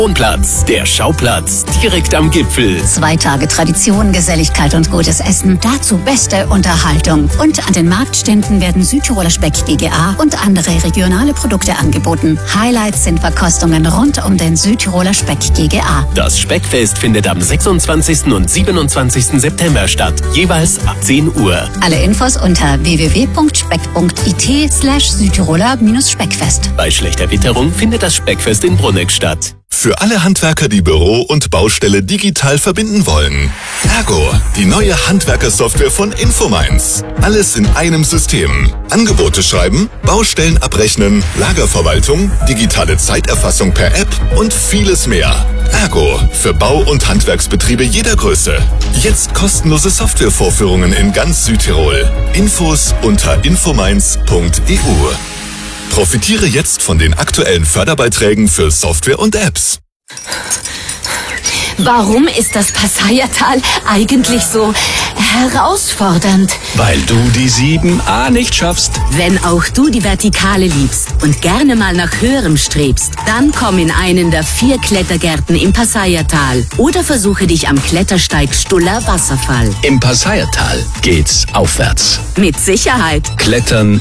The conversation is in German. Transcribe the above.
Wohnplatz, der Schauplatz, direkt am Gipfel. 2 Tage Tradition, Geselligkeit und gutes Essen, dazu beste Unterhaltung. Und an den Marktständen werden Südtiroler Speck GGA und andere regionale Produkte angeboten. Highlights sind Verkostungen rund um den Südtiroler Speck GGA. Das Speckfest findet am 26. und 27. September statt, jeweils ab 10 Uhr. Alle Infos unter www.speck.it/Südtiroler-Speckfest. Bei schlechter Witterung findet das Speckfest in Bruneck statt. Für alle Handwerker, die Büro und Baustelle digital verbinden wollen. Ergo, die neue Handwerkersoftware von Infominds. Alles in einem System. Angebote schreiben, Baustellen abrechnen, Lagerverwaltung, digitale Zeiterfassung per App und vieles mehr. Ergo, für Bau- und Handwerksbetriebe jeder Größe. Jetzt kostenlose Softwarevorführungen in ganz Südtirol. Infos unter infominds.eu. Profitiere jetzt von den aktuellen Förderbeiträgen für Software und Apps. Warum ist das Passayertal eigentlich so herausfordernd? Weil du die 7a nicht schaffst. Wenn auch du die Vertikale liebst und gerne mal nach Höherem strebst, dann komm in einen der 4 Klettergärten im Passayertal oder versuche dich am Klettersteig Stuller Wasserfall. Im Passayertal geht's aufwärts. Mit Sicherheit. Klettern